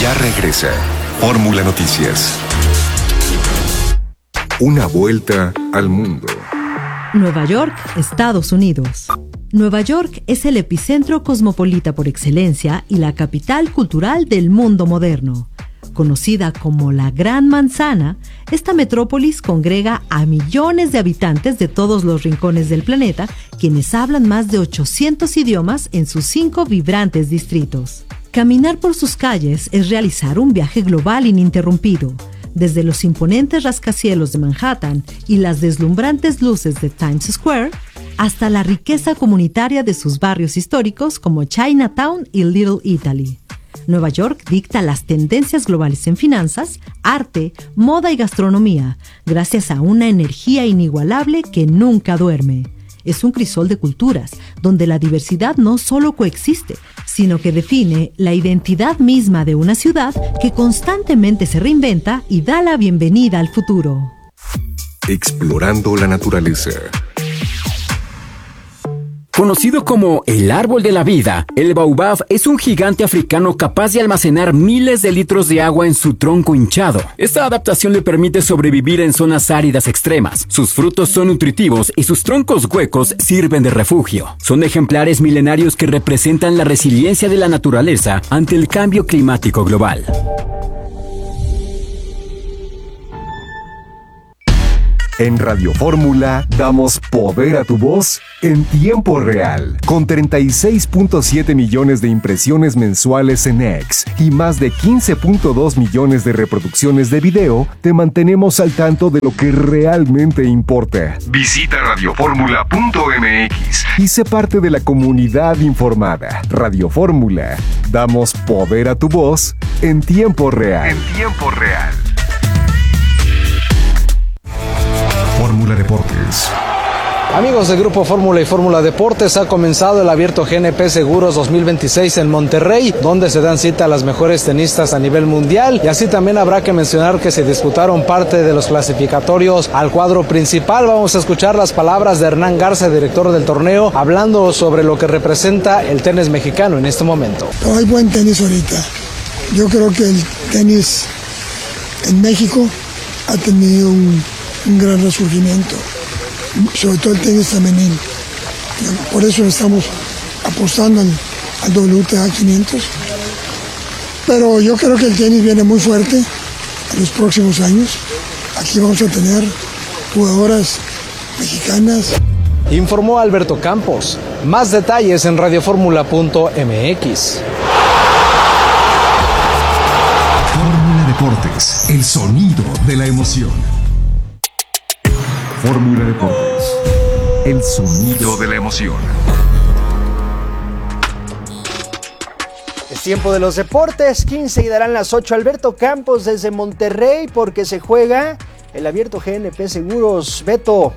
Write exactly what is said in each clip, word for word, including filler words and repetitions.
Ya regresa Fórmula Noticias. Una vuelta al mundo. Nueva York, Estados Unidos. Nueva York es el epicentro cosmopolita por excelencia y la capital cultural del mundo moderno. Conocida como la Gran Manzana, esta metrópolis congrega a millones de habitantes de todos los rincones del planeta, quienes hablan más de ochocientos idiomas en sus cinco vibrantes distritos. Caminar por sus calles es realizar un viaje global ininterrumpido. Desde los imponentes rascacielos de Manhattan y las deslumbrantes luces de Times Square, hasta la riqueza comunitaria de sus barrios históricos como Chinatown y Little Italy. Nueva York dicta las tendencias globales en finanzas, arte, moda y gastronomía, gracias a una energía inigualable que nunca duerme. Es un crisol de culturas, donde la diversidad no solo coexiste, sino que define la identidad misma de una ciudad que constantemente se reinventa y da la bienvenida al futuro. Explorando la naturaleza. Conocido como el árbol de la vida, el baobab es un gigante africano capaz de almacenar miles de litros de agua en su tronco hinchado. Esta adaptación le permite sobrevivir en zonas áridas extremas. Sus frutos son nutritivos y sus troncos huecos sirven de refugio. Son ejemplares milenarios que representan la resiliencia de la naturaleza ante el cambio climático global. En Radio Fórmula damos poder a tu voz en tiempo real. Con treinta y seis punto siete millones de impresiones mensuales en X y más de quince punto dos millones de reproducciones de video, te mantenemos al tanto de lo que realmente importa. Visita radioformula punto m x y sé parte de la comunidad informada. Radio Fórmula, damos poder a tu voz en tiempo real. En tiempo real. Fórmula Deportes. Amigos del Grupo Fórmula y Fórmula Deportes, ha comenzado el Abierto G N P Seguros dos mil veintiséis en Monterrey, donde se dan cita a las mejores tenistas a nivel mundial, y así también habrá que mencionar que se disputaron parte de los clasificatorios al cuadro principal. Vamos a escuchar las palabras de Hernán Garza, director del torneo, hablando sobre lo que representa el tenis mexicano en este momento. No hay buen tenis ahorita. Yo creo que el tenis en México ha tenido un un gran resurgimiento, sobre todo el tenis femenino. Por eso estamos apostando al, al W T A quinientos. Pero yo creo que el tenis viene muy fuerte en los próximos años. Aquí vamos a tener jugadoras mexicanas. Informó Alberto Campos. Más detalles en radioformula punto m x. Fórmula Deportes, el sonido de la emoción. Fórmula Deportes, el sonido de la emoción. Es tiempo de los deportes, quince y darán las ocho. Alberto Campos desde Monterrey, porque se juega el Abierto G N P Seguros. Beto.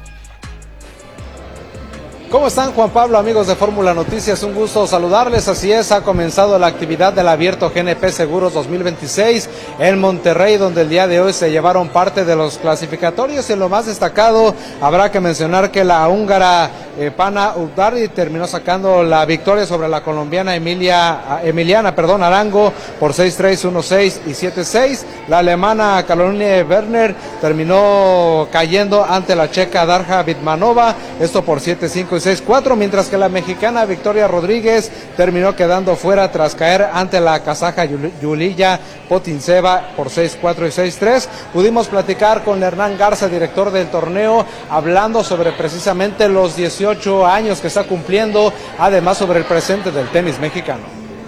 ¿Cómo están, Juan Pablo, amigos de Fórmula Noticias? Un gusto saludarles. Así es, ha comenzado la actividad del Abierto G N P Seguros dos mil veintiséis en Monterrey, donde el día de hoy se llevaron parte de los clasificatorios. Y en lo más destacado, habrá que mencionar que la húngara eh, Pana Urdáriz terminó sacando la victoria sobre la colombiana Emilia, Emiliana perdón, Arango por seis tres, uno seis y siete seis. La alemana Caroline Werner terminó cayendo ante la checa Darja Bitmanova, esto por siete cinco y seis cuatro, mientras que la mexicana Victoria Rodríguez terminó quedando fuera tras caer ante la kazaja Yuliya Potinseva por seis cuatro y seis tres. Pudimos platicar con Hernán Garza, director del torneo, hablando sobre precisamente los dieciocho años que está cumpliendo, además sobre el presente del tenis mexicano.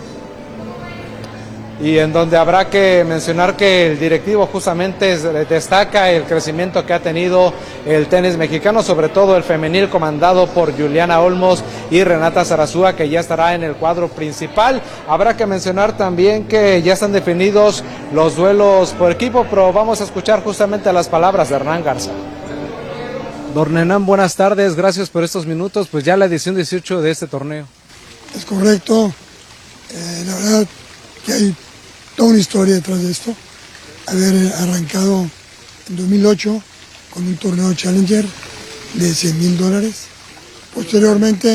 Y en donde habrá que mencionar que el directivo justamente destaca el crecimiento que ha tenido el tenis mexicano, sobre todo el femenil, comandado por Juliana Olmos y Renata Zarazúa, que ya estará en el cuadro principal. Habrá que mencionar también que ya están definidos los duelos por equipo, pero vamos a escuchar justamente las palabras de Hernán Garza. Don Hernán, buenas tardes, gracias por estos minutos, pues ya la edición dieciocho de este torneo. Es correcto, eh, la verdad que hay toda una historia detrás de esto. Haber arrancado en dos mil ocho con un torneo Challenger de cien mil dólares. Posteriormente,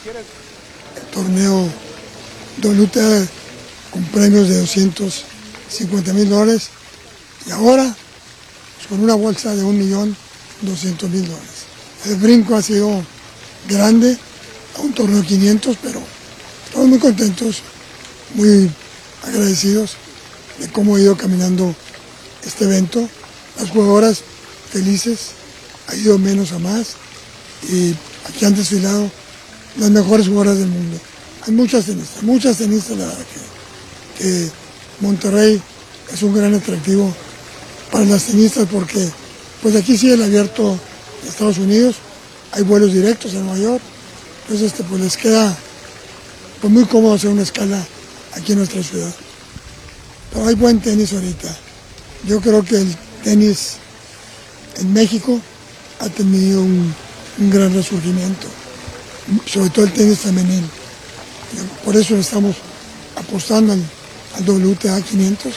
el torneo W T A con premios de doscientos cincuenta mil dólares y ahora pues, con una bolsa de un millón doscientos mil dólares. El brinco ha sido grande a un torneo de quinientos, pero estamos muy contentos, muy agradecidos de cómo ha ido caminando este evento. Las jugadoras felices, ha ido menos a más y aquí han desfilado las mejores jugadoras del mundo. Hay muchas tenistas, muchas tenistas, la verdad que, que Monterrey es un gran atractivo para las tenistas porque pues aquí sigue el abierto de Estados Unidos, hay vuelos directos a Nueva York, entonces este, pues les queda pues, muy cómodo hacer una escala aquí en nuestra ciudad. Pero hay buen tenis ahorita. Yo creo que el tenis en México ha tenido un, un gran resurgimiento, sobre todo el tenis femenino. Por eso estamos apostando al, al W T A quinientos.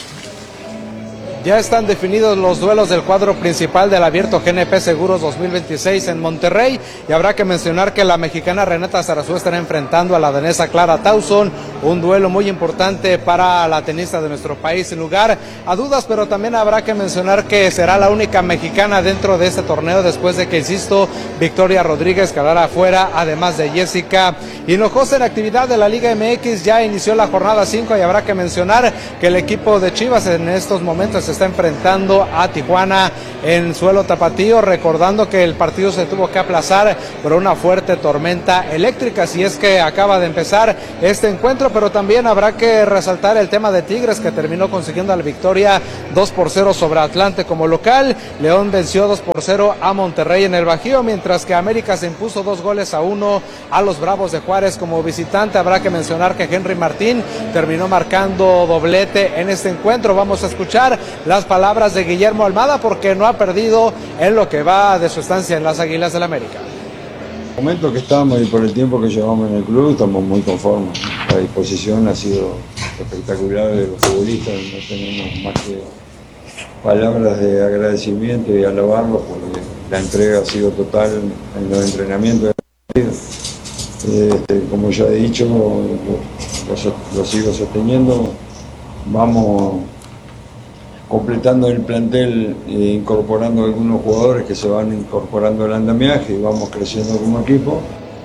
Ya están definidos los duelos del cuadro principal del Abierto G N P Seguros dos mil veintiséis en Monterrey y habrá que mencionar que la mexicana Renata Zarazúa estará enfrentando a la danesa Clara Tauson, un duelo muy importante para la tenista de nuestro país, sin lugar a dudas, pero también habrá que mencionar que será la única mexicana dentro de este torneo después de que, insisto, Victoria Rodríguez quedará afuera, además de Jessica Hinojosa. En actividad de la Liga M X ya inició la jornada cinco y habrá que mencionar que el equipo de Chivas en estos momentos se está enfrentando a Tijuana en suelo tapatío, recordando que el partido se tuvo que aplazar por una fuerte tormenta eléctrica, así es que acaba de empezar este encuentro, pero también habrá que resaltar el tema de Tigres, que terminó consiguiendo la victoria dos por cero sobre Atlante como local. León venció dos por cero a Monterrey en el Bajío, mientras que América se impuso dos goles a uno a los Bravos de Juárez como visitante. Habrá que mencionar que Henry Martín terminó marcando doblete en este encuentro. Vamos a escuchar las palabras de Guillermo Almada, porque no ha perdido en lo que va de su estancia en las Águilas del América. En el momento que estamos y por el tiempo que llevamos en el club, estamos muy conformes. La disposición ha sido espectacular de los futbolistas, no tenemos más que palabras de agradecimiento y alabarlos porque la entrega ha sido total en los entrenamientos del partido. Este, como ya he dicho, lo, lo sigo sosteniendo, vamos completando el plantel e incorporando algunos jugadores que se van incorporando al andamiaje y vamos creciendo como equipo.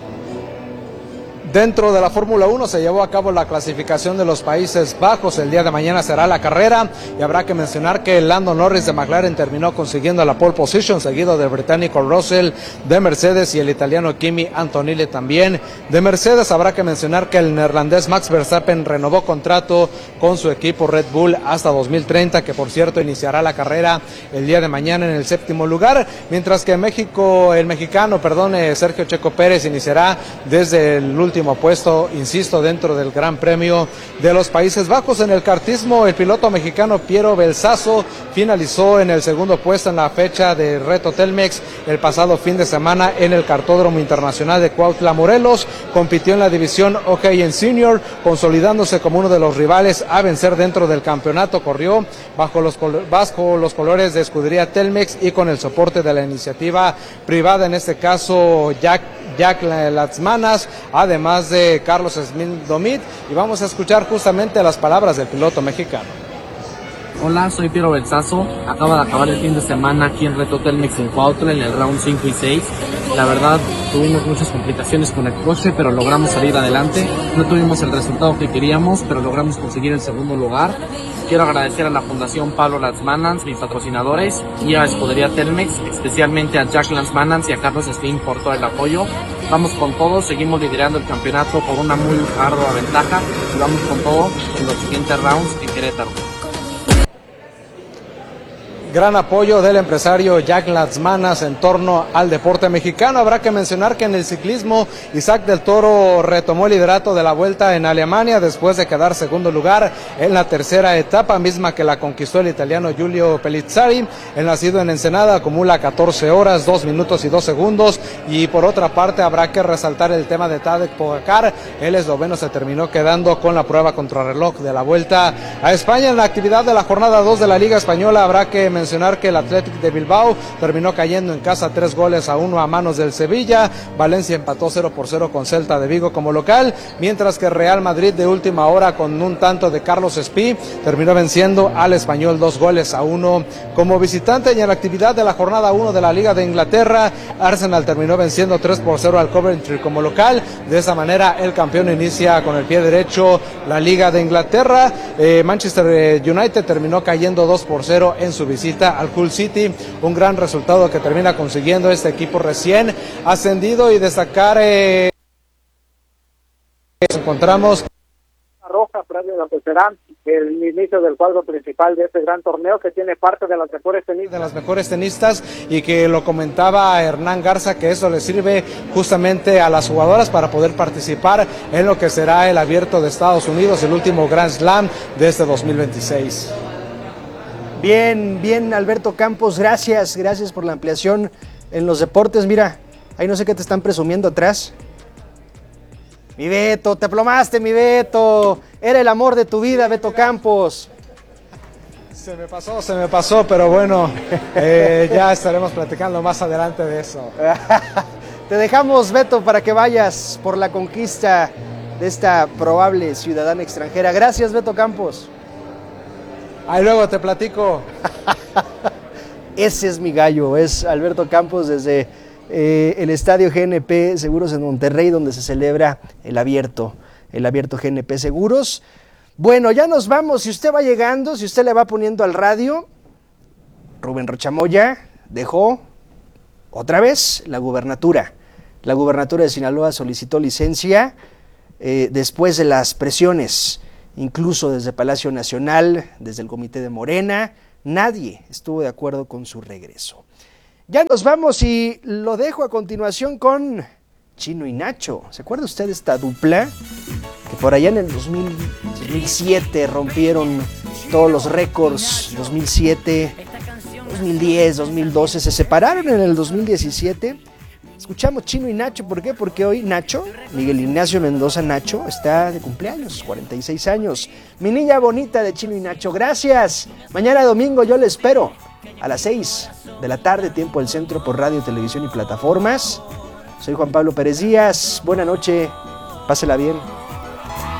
Dentro de la Fórmula uno se llevó a cabo la clasificación de los Países Bajos. El día de mañana será la carrera y habrá que mencionar que Lando Norris de McLaren terminó consiguiendo la pole position, seguido del británico Russell de Mercedes y el italiano Kimi Antonelli también de Mercedes. Habrá que mencionar que el neerlandés Max Verstappen renovó contrato con su equipo Red Bull hasta dos mil treinta, que por cierto iniciará la carrera el día de mañana en el séptimo lugar, mientras que México, el mexicano, perdón, Sergio Checo Pérez iniciará desde el último puesto, insisto, dentro del Gran Premio de los Países Bajos. En el kartismo, el piloto mexicano Piero Belsazo finalizó en el segundo puesto en la fecha de Reto Telmex el pasado fin de semana en el Kartódromo Internacional de Cuautla, Morelos. Compitió en la división OK en Senior, consolidándose como uno de los rivales a vencer dentro del campeonato. Corrió bajo los, bajo los colores de Escudería Telmex y con el soporte de la iniciativa privada, en este caso Jack Jack Latzmanas, además de Carlos Smith Domit, y vamos a escuchar justamente las palabras del piloto mexicano. Hola, soy Piero Belsazo. Acaba de acabar el fin de semana aquí en Reto Telmex en Cuautla, en el round cinco y seis. La verdad, tuvimos muchas complicaciones con el coche, pero logramos salir adelante. No tuvimos el resultado que queríamos, pero logramos conseguir el segundo lugar. Quiero agradecer a la Fundación Pablo Latzmanans, mis patrocinadores, y a Escudería Telmex, especialmente a Jack Latzmanans y a Carlos Slim por todo el apoyo. Vamos con todo, seguimos liderando el campeonato por una muy ardua ventaja y vamos con todo en los siguientes rounds en Querétaro. Gran apoyo del empresario Jack Latzmanas en torno al deporte mexicano. Habrá que mencionar que en el ciclismo Isaac del Toro retomó el liderato de la Vuelta en Alemania después de quedar segundo lugar en la tercera etapa, misma que la conquistó el italiano Giulio Pellizzari. El nacido en Ensenada acumula catorce horas, dos minutos y dos segundos. Y por otra parte habrá que resaltar el tema de Tadej Pogačar. El esloveno se terminó quedando con la prueba contrarreloj de la Vuelta a España. En la actividad de la jornada dos de la Liga Española habrá que mencionar mencionar que el Athletic de Bilbao terminó cayendo en casa tres goles a uno a manos del Sevilla. Valencia empató cero por cero con Celta de Vigo como local, mientras que Real Madrid de última hora con un tanto de Carlos Espí terminó venciendo al Español dos goles a uno como visitante. Y en la actividad de la jornada uno de la Liga de Inglaterra, Arsenal terminó venciendo tres por cero al Coventry como local. De esa manera el campeón inicia con el pie derecho la Liga de Inglaterra. Eh, Manchester United terminó cayendo dos por cero en su visita al Hull City, un gran resultado que termina consiguiendo este equipo recién ascendido. Y destacar eh, nos encontramos roja previo a lo que será el inicio del cuadro principal de este gran torneo, que tiene parte de las mejores tenistas. de las mejores tenistas, y que lo comentaba Hernán Garza, que eso le sirve justamente a las jugadoras para poder participar en lo que será el Abierto de Estados Unidos, el último Grand Slam de este dos mil veintiséis. Bien, bien, Alberto Campos, gracias, gracias por la ampliación en los deportes. Mira, ahí no sé qué te están presumiendo atrás. Mi Beto, te plomaste, mi Beto. Era el amor de tu vida, Beto Campos. Se me pasó, se me pasó, pero bueno, eh, ya estaremos platicando más adelante de eso. Te dejamos, Beto, para que vayas por la conquista de esta probable ciudadana extranjera. Gracias, Beto Campos. Ahí luego te platico. Ese es mi gallo, es Alberto Campos desde eh, el Estadio G N P Seguros en Monterrey, donde se celebra el abierto, el abierto G N P Seguros. Bueno, ya nos vamos. Si usted va llegando, si usted le va poniendo al radio, Rubén Rochamoya dejó otra vez la gubernatura. La gubernatura de Sinaloa solicitó licencia eh, después de las presiones, incluso desde Palacio Nacional, desde el Comité de Morena. Nadie estuvo de acuerdo con su regreso. Ya nos vamos y lo dejo a continuación con Chino y Nacho. ¿Se acuerda usted de esta dupla? Que por allá en el dos mil siete rompieron todos los récords. dos mil siete, dos mil diez, dos mil doce. Se separaron en el dos mil diecisiete. Escuchamos Chino y Nacho. ¿Por qué? Porque hoy Nacho, Miguel Ignacio Mendoza Nacho, está de cumpleaños, cuarenta y seis años. Mi niña bonita de Chino y Nacho. Gracias. Mañana domingo yo le espero a las seis de la tarde, tiempo del centro, por radio, televisión y plataformas. Soy Juan Pablo Pérez Díaz. Buena noche. Pásela bien.